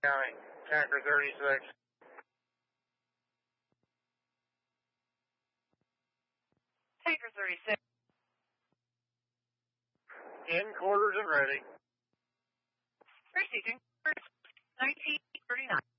County, Tanker 36. Tanker 36. In quarters and ready. Receiving 1939.